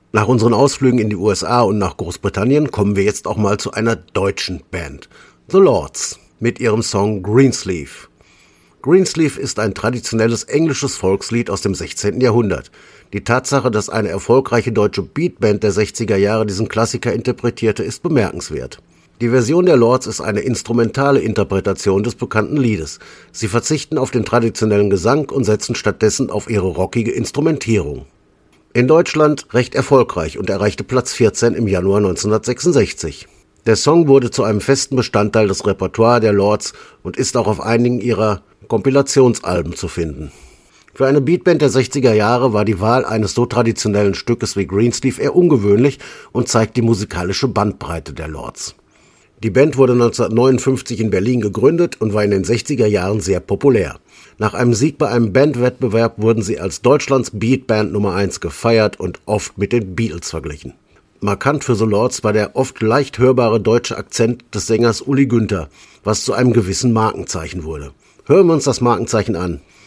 Nach unseren Ausflügen in die USA und nach Großbritannien kommen wir jetzt auch mal zu einer deutschen Band. The Lords mit ihrem Song Greensleeve. Greensleeve ist ein traditionelles englisches Volkslied aus dem 16. Jahrhundert. Die Tatsache, dass eine erfolgreiche deutsche Beatband der 60er Jahre diesen Klassiker interpretierte, ist bemerkenswert. Die Version der Lords ist eine instrumentale Interpretation des bekannten Liedes. Sie verzichten auf den traditionellen Gesang und setzen stattdessen auf ihre rockige Instrumentierung. In Deutschland recht erfolgreich und erreichte Platz 14 im Januar 1966. Der Song wurde zu einem festen Bestandteil des Repertoires der Lords und ist auch auf einigen ihrer Kompilationsalben zu finden. Für eine Beatband der 60er Jahre war die Wahl eines so traditionellen Stückes wie Greensleeve eher ungewöhnlich und zeigt die musikalische Bandbreite der Lords. Die Band wurde 1959 in Berlin gegründet und war in den 60er Jahren sehr populär. Nach einem Sieg bei einem Bandwettbewerb wurden sie als Deutschlands Beatband Nummer 1 gefeiert und oft mit den Beatles verglichen. Markant für The Lords war der oft leicht hörbare deutsche Akzent des Sängers Uli Günther, was zu einem gewissen Markenzeichen wurde. Hören wir uns das Markenzeichen an.